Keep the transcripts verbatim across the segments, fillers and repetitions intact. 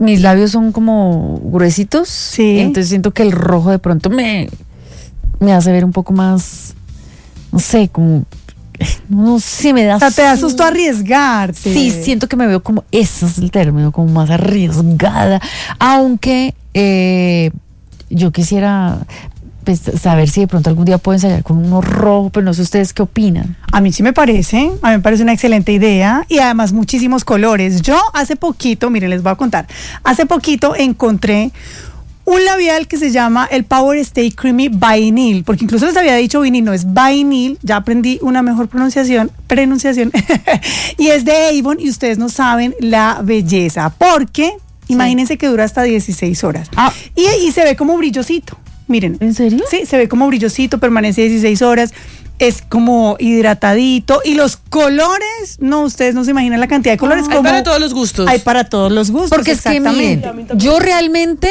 mis labios son como gruesitos. Sí. Entonces siento que el rojo de pronto me, me hace ver un poco más, no sé, como, no sé, me da... O sea, te da susto arriesgarte. Sí, siento que me veo como, ese es el término, como más arriesgada. Aunque eh, yo quisiera... Pues, saber si de pronto algún día puedo ensayar con uno rojo, pero no sé ustedes qué opinan. A mí sí me parece, a mí me parece una excelente idea y además muchísimos colores. Yo hace poquito, miren, les voy a contar, hace poquito encontré un labial que se llama el Power Stay Creamy Vinyl, porque incluso les había dicho vinil, no es vinyl, ya aprendí una mejor pronunciación, pronunciación, y es de Avon y ustedes no saben la belleza, porque sí. Imagínense que dura hasta dieciséis horas ah. y, y se ve como brillosito. Miren. ¿En serio? Sí, se ve como brillosito, permanece dieciséis horas, es como hidratadito y los colores, no, ustedes no se imaginan la cantidad de colores. Ah, como, hay para todos los gustos. Hay para todos los gustos, porque es que miren, yo realmente,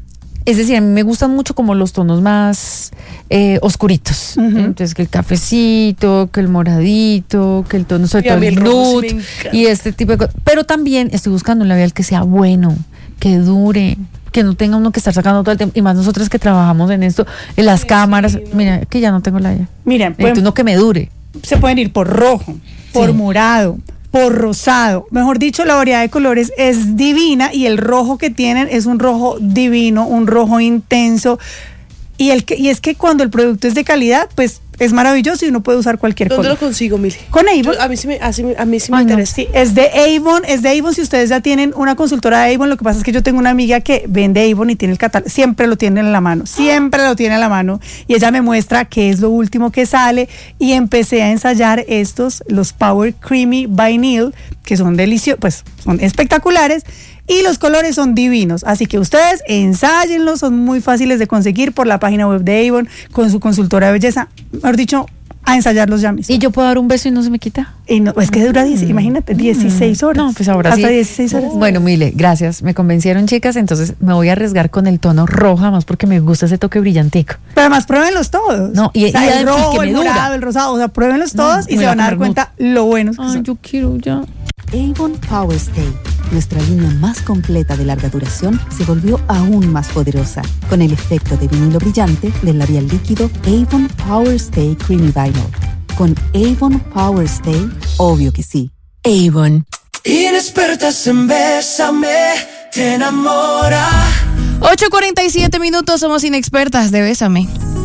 es decir, a mí me gustan mucho como los tonos más eh, oscuritos. Uh-huh. Entonces que el cafecito, que el moradito, que el tono sobre todo el nude sí y este tipo de cosas. Pero también estoy buscando un labial que sea bueno, que dure, que no tenga uno que estar sacando todo el tiempo, y más nosotras que trabajamos en esto, en las sí, cámaras, sí, no. Mira, que ya no tengo la ya. Miren, pueden, uno que me dure. Se pueden ir por rojo, por sí. morado, por rosado, mejor dicho, la variedad de colores es divina y el rojo que tienen es un rojo divino, un rojo intenso, y, el que, y es que cuando el producto es de calidad, pues es maravilloso y uno puede usar cualquier ¿Dónde color. ¿Dónde lo consigo, Mili? Con Avon. Yo, a mí sí me, a mí, a mí sí me Ay, interesa. No. Sí, es de Avon, es de Avon. Si ustedes ya tienen una consultora de Avon, lo que pasa es que yo tengo una amiga que vende Avon y tiene el catálogo, siempre lo tiene en la mano, siempre lo tiene en la mano, y ella me muestra qué es lo último que sale, y empecé a ensayar estos, los Power Creamy Vinyl, que son deliciosos, pues son espectaculares, y los colores son divinos, así que ustedes ensáyenlos, son muy fáciles de conseguir por la página web de Avon, con su consultora de belleza, mejor dicho, a ensayarlos ya mismo. ¿Y yo puedo dar un beso y no se me quita? Y no, es que dura, diez, mm. imagínate, dieciséis horas. No, pues ahora hasta sí. dieciséis horas. Bueno, Mile, gracias. Me convencieron, chicas, entonces me voy a arriesgar con el tono rojo, más porque me gusta ese toque brillantico. Pero además, pruébenlos todos. No, y, o sea, y el rojo, el dura. morado, el rosado, o sea, pruébenlos todos no, y se van a dar cuenta mucho. Lo buenos que Ay, son. yo quiero ya. Avon Power Stay, nuestra línea más completa de larga duración, se volvió aún más poderosa con el efecto de vinilo brillante del labial líquido Avon Power Stay Creamy Vinyl. Con Avon Power Stay, obvio que sí. Avon. Inexpertas en Bésame, te enamora. ocho cuarenta y siete minutos, somos inexpertas de Bésame.